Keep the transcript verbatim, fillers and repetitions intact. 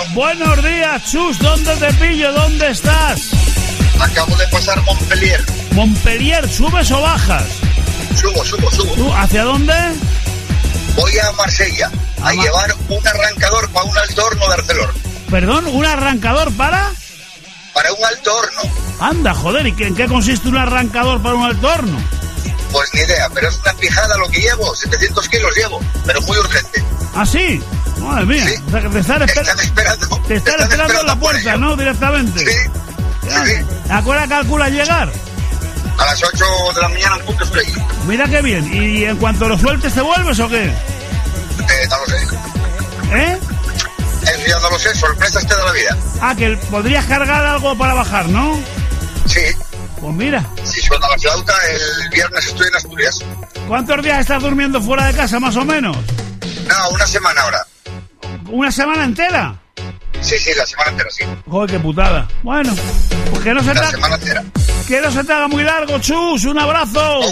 Buenos días, Chus. ¿Dónde te pillo? ¿Dónde estás? Acabo de pasar Montpellier. Montpellier, ¿subes o bajas? Subo, subo, subo. ¿Tú, hacia dónde? Voy a Marsella a, a llevar un arrancador para un alto horno de Arcelor. ¿Perdón? ¿Un arrancador para? Para un alto horno. Anda, joder, ¿y en qué consiste un arrancador para un alto horno? Pues ni idea, pero es una pijada lo que llevo. setecientos kilos llevo, pero muy urgente. ¿Ah, sí? Madre mía. Sí. O sea, que te están, esper- están esperando. Te están, están esperando en la puerta, ¿no? Directamente. Sí. Ya. Sí. ¿A qué hora calculas llegar? A las ocho de la mañana en punto estoy. Mira qué bien. ¿Y en cuanto lo sueltes te vuelves o qué? Eh, no lo sé. ¿Eh? Eso ya no lo sé, sorpresas te da la vida. Ah, que podrías cargar algo para bajar, ¿no? Sí. Pues mira. Si suena la flauta, el viernes estoy en Asturias. ¿Cuántos días estás durmiendo fuera de casa, más o menos? No, una semana ahora. ¿Una semana entera? Sí, sí, la semana entera, sí. Joder, qué putada. Bueno, pues que no se te La ha- semana entera. que no se te haga muy largo, Chus. Un abrazo. Oh,